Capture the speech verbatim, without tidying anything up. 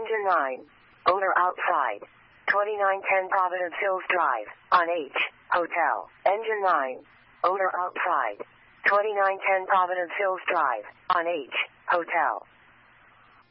Engine nine. Owner outside. twenty-nine ten Providence Hills Drive, on H, Hotel. Engine nine. Owner outside. twenty-nine ten Providence Hills Drive, on H, Hotel.